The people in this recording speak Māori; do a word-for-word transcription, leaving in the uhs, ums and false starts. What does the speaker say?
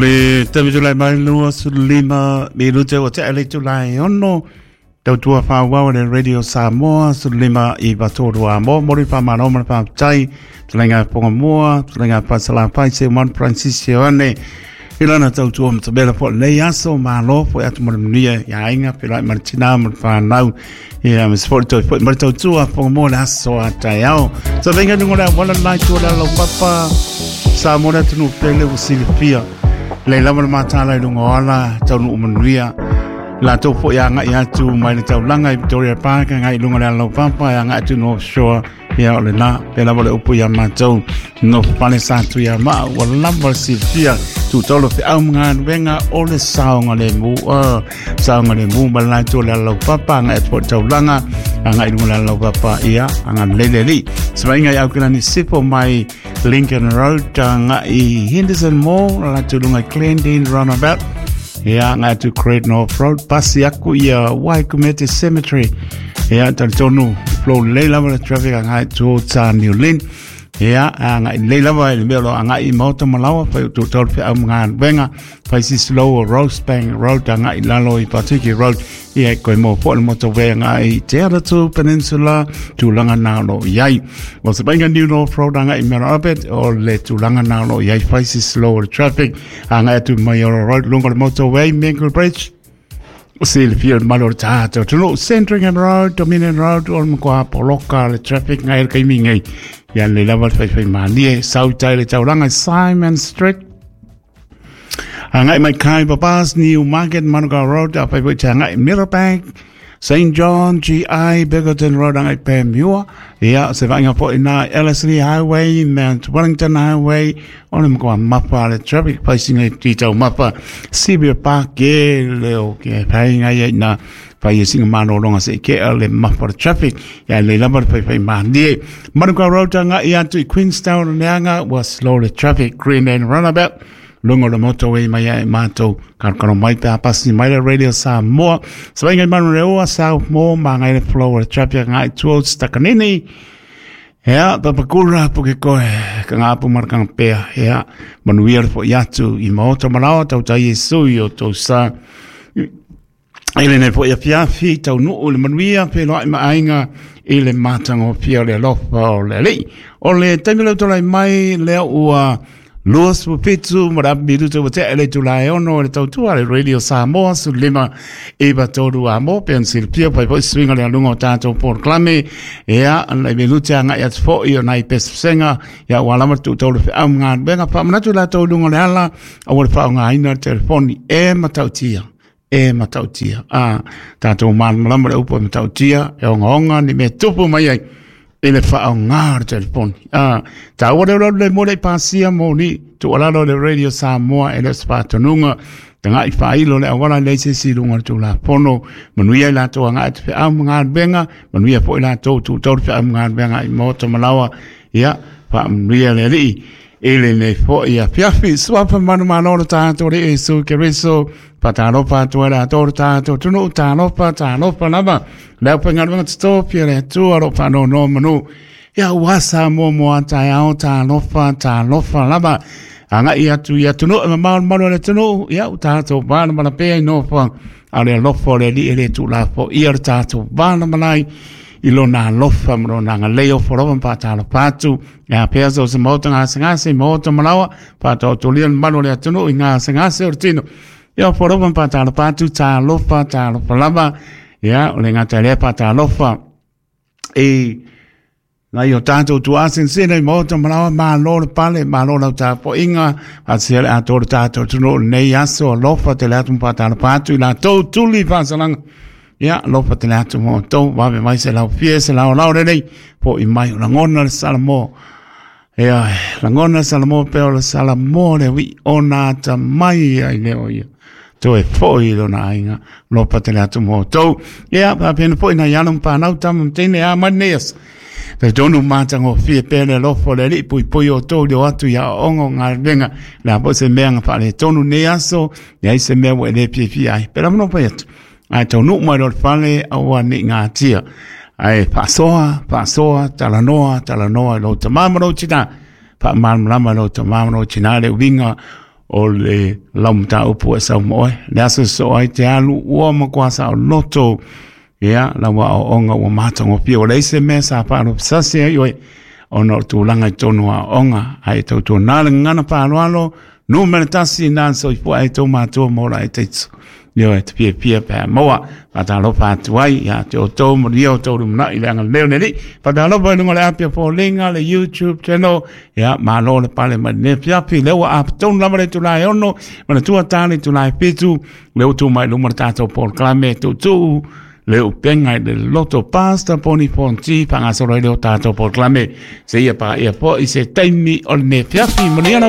Le tavi tulai mai lua su lima mi lute o te ale tulai ono tau tua wha wau le Radio Samoa su lima i watoru a mo mori wha mano mara wha tai tulenga ponga mua tulenga pasala pai se man Francisco ane ilana tau tua mtabela po le aso malo po atu mara mnia ya inga pila martina mara wha nau ia me sporto po mara tau tua ponga mua le aso a tai au so venga nungora wala lai tua la lau papa sa mora tunu pele u silipia le lama matala i lunga ala tau nu umanuia la tau po ia ngai atu mai le tau langa i Victoria Park ngai lunga le alau pampa ia ngai atu North Shore ia ole na pe lama le upu ia matau no pale satu ia maa wala lama si fia tu tolo fe au mga venga ole saonga le mu uh, saonga le mu balai tu le alau pampa ngai atu tau langa ngai lunga le alau pampa ia ngai lele li sebagai ngai au kena ni sipo mai Lincoln Road ngai Henderson Mall la tu lunga Glendale Roundabout ia ngai tu Great North Road pasi aku ia Waikumete Cemetery ia tonu flow leila le traffic ngai tu ta New Lynn ia ngai leila vai le melo ngai moto malawa pa tu tol pe am ngan benga pa si slow Rosebank Road ngai lalo i Patiki Road ia ko mo po le moto ve ngai te tu Peninsula tu langa na no iai o se banga New North Road ngai Merabet o le tu langa na no iai pa si slow traffic ngai tu Mayor Road lunga le motorway Mingle Bridge Seal field malor tato to no Centring Road Dominion Road or mko poloka le traffic ngai kai mi ngai ya le lava fai fai mani South Taile tauranga Simon Street ngai mai kai papas New Market Manuka Road up by which ngai Mirrorbank Saint John G I Bickerton Road ngai Pemua ya se vanga po ina Ellerslie Highway Mount Wellington Highway on mko mapa le traffic passing e tito mapa Sibir Park ke le o ke pai ngai na pai singa mano longa se ke le mapa traffic ya le lamar pai pai mani Manuka Road nga ia tu Queenstown nga was slow le traffic Green Lane Roundabout lungo le motorway mai ai mato kan kan mai pa pasi mai le Radio Samoa sebagai ngai manu reo South Mo mangai le flow le traffic ngai towards Takanini ya papakura porque ko ka ngapu markang pe ya manuir fo yatu i moto malawa tau tai Yesu yo to sa ele ne fo ya fiafi tau no le manuia pe lo ainga ele matango pia le lofa le le o le tamilo to lai mai le ua Luas Pupitu, Marabidu to Ele to Liono, to to Radio Samoa, Sulima, Eva Todu Amo, Pencil Pia, by swing on Lungo Tato, Port Clame, Ea, and I Belutia, at four year night best singer, Ya Walama to told Amgan, Benga Pamanatula to Lungola, I would found I know telephone, E Matautia, E Matautia, ah, Tato Man Malamba open Matautia, Young Honga, the Metupu Maya. Ele fa ngar telefon ah ta wala le mole pasia moni to ala le Radio Samoa ele spato nunga tanga i fa ilo le wala le se si lunga to la pono manuia la to nga te am ngar benga manuia po la to to to am ngar benga i moto malawa ya fa manuia le li ele ne fo ia fiafi swapa manu mano ta to re so ke reso patano pato la torta to no ta no patano panaba la pengar sto piere tu aro pano no manu ya wasa mo mo ta ya ta no fa ta no fa laba anga ia tu ia tu no ma ma le tu no ya ta to ba na pe no fa ale lo fo le li ele tu la fo ia ta to ba na mai ilona lofa mrona nga leo forovan patalo patu ya peso se moto nga sangase moto malawa pato tulian mano le tuno nga sangase ortino ya forovan patalo patu ta lofa ta lava ya le nga tele patalo fa e na yo tanto tu asen sene moto malawa ma lo pale ma lo ta po inga asiel ator tato tuno ne yaso lofa tele atum patalo patu la to tuli pasalang ya lo patelato mo to va mai se la fiese la la re po i mai la ngona salmo ya la ngona salmo pe la salmo le wi ona ta mai ai le oia to e foi lo na inga lo patelato mo to ya va pen po na ya non pa na tam tene a manes pe donu mata ngo fie pe le lo fo le li pui pui o to le atu ya ongo nga venga la po se menga pa le tonu ne aso ya se me we le pi pi ai pero no pet ai tau nu mai rol fale awa ni ngā tia. Ai pasoa, pasoa, talanoa, talanoa, lo te mamaro tina. Pa mamrama lo te mamaro tina le winga o le lamta upu e sau moe. Le asa so ai te alu ua makwasa o loto ia la wa o onga o matongo pia o leise me sa paro sase ai oi ono tu langa i tonu a onga ai tau tu nala ngana paro alo no menatasi nan so i po ai tau matua mora ai teitsu yo e te pia pia pa moa patalo pa tuai ya te o tau mo rio tau rumna i leanga leo neri patalo pa nunga le apia po linga le YouTube channel ya malo le pale ma ne pia pi leo ap tau lama le tulai ono mana tua tali tulai pitu leo tu mai lumar tato por klame tu tu leo pengai de loto pasta poni fonti panga solo leo tato por klame se ia pa ia po i se taimi o ne pia pi mo